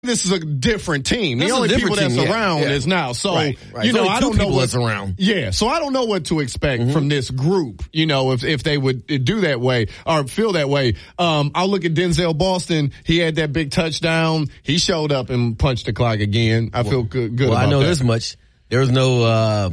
this is a different team. The only people that's around is now. So, right. you know, I don't know what's around. Yeah. So I don't know what to expect from this group, you know, if they would do that way or feel that way. I'll look at Denzel Boston. He had that big touchdown. He showed up and punched the clock again. I feel good about that. Well, I know this much. There was no,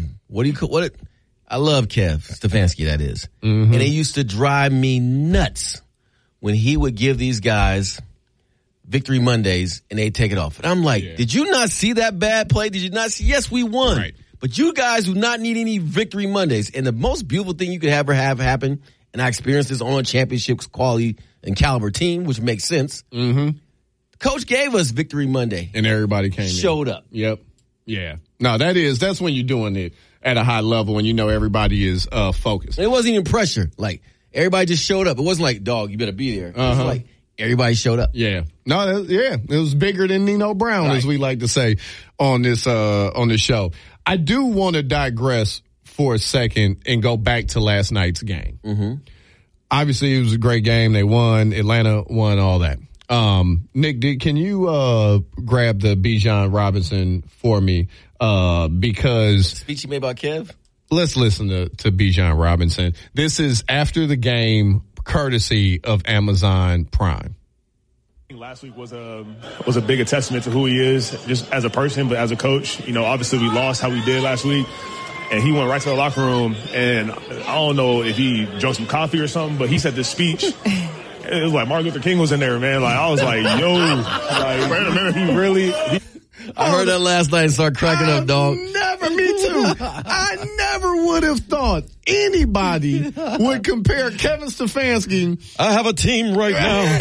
I love Kev Stefanski, that is. And it used to drive me nuts when he would give these guys Victory Mondays and they take it off. And I'm like, did you not see that bad play? Did you not see? Yes, we won. Right. But you guys do not need any Victory Mondays. And the most beautiful thing you could ever have happen, and I experienced this on a championship quality and caliber team, which makes sense. The coach gave us Victory Monday. And everybody showed up. Yep. Yeah. No, that's when you're doing it at a high level and you know everybody is focused. It wasn't even pressure. Like, everybody just showed up. It wasn't like, dog, you better be there. It was like, everybody showed up. Yeah. No, it was bigger than Nino Brown, as we like to say on this show. I do want to digress for a second and go back to last night's game. Obviously, it was a great game. They won. Atlanta won, all that. Nick, can you grab the Bijan Robinson for me? Because the speech you made about Kev? Let's listen to Bijan Robinson. This is after the game, courtesy of Amazon Prime. Last week was a big testament to who he is, just as a person, but as a coach. You know, obviously we lost how we did last week, and he went right to the locker room, and I don't know if he drank some coffee or something, but he said this speech. It was like Martin Luther King was in there, man. Like, I was like, yo, like, remember he really... I heard that last night and started cracking up, dog. Me too. I never would have thought anybody would compare Kevin Stefanski. I have a team right now.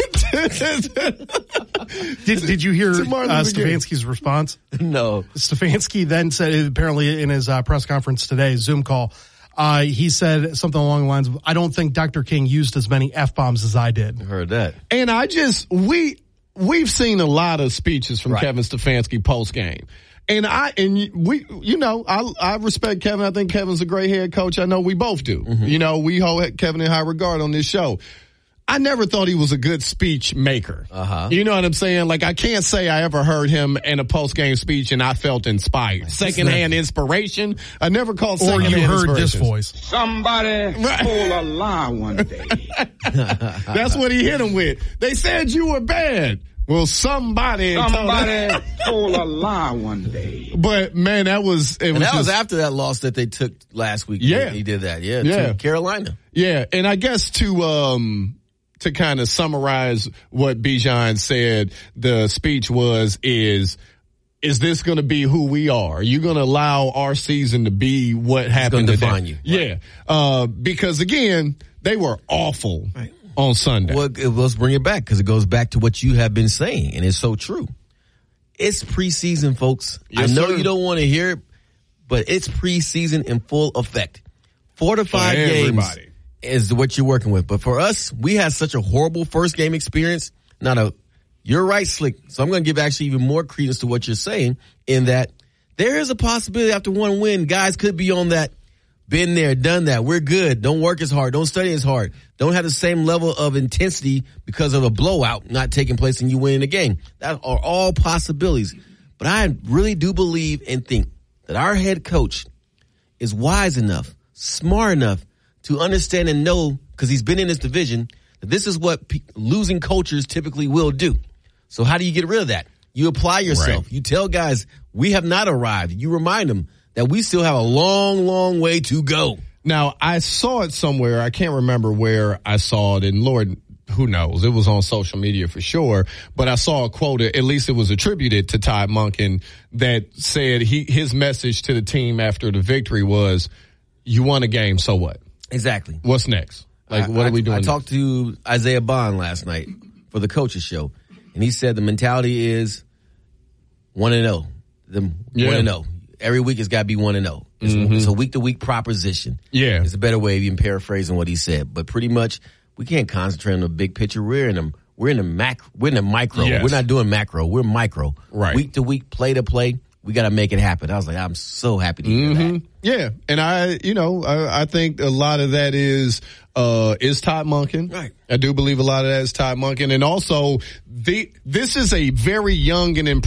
Did you hear Stefanski's response? No. Stefanski then said, apparently in his press conference today, Zoom call, he said something along the lines of, I don't think Dr. King used as many F-bombs as I did. I heard that. And we've seen a lot of speeches from Kevin Stefanski post game. And I respect Kevin. I think Kevin's a great head coach. I know we both do. You know, we hold Kevin in high regard on this show. I never thought he was a good speech maker. You know what I'm saying? Like, I can't say I ever heard him in a post-game speech and I felt inspired. Secondhand inspiration. I never called secondhand inspiration. Or you heard this voice. Somebody told a lie one day. That's what he hit him with. They said you were bad. Well, somebody told a lie one day. But man, that was after that loss that they took last week. Yeah, he did that. Yeah, to Carolina. Yeah, and I guess to kind of summarize what Bijan said, the speech is this going to be who we are? Are you going to allow our season to be what happened today? Define you. Yeah, because again, they were awful. On Sunday. Well, let's bring it back because it goes back to what you have been saying, and it's so true. It's preseason, folks. Yes, I know sir. You don't want to hear it, but it's preseason in full effect. 4 to 5 games is what you're working with. But for us, we had such a horrible first game experience. You're right, Slick. So I'm going to give actually even more credence to what you're saying in that there is a possibility after one win, guys could be on that. Been there, done that. We're good. Don't work as hard. Don't study as hard. Don't have the same level of intensity because of a blowout not taking place and you win the game. That are all possibilities. But I really do believe and think that our head coach is wise enough, smart enough to understand and know, because he's been in this division, that this is what losing cultures typically will do. So how do you get rid of that? You apply yourself. Right. You tell guys, we have not arrived. You remind them that we still have a long, long way to go. Now, I saw it somewhere. I can't remember where I saw it, and Lord, who knows? It was on social media for sure. But I saw a quote, at least it was attributed to Todd Monken, that said his message to the team after the victory was, you won a game, so what? Exactly. What's next? What are we doing I talked to Isaiah Bond last night for the coaches show, and he said the mentality is 1-0. 1-0. Every week it's got to be 1-0. It's a week-to-week proposition. Yeah. It's a better way of even paraphrasing what he said. But pretty much, we can't concentrate on the big picture. We're in the micro. Yes. We're not doing macro. We're micro. Right. Week to week, play to play. we got to make it happen. I was like, I'm so happy to hear that. Yeah. And I think a lot of that is Todd Monken. Right. I do believe a lot of that is Todd Monken. And also this is a very young and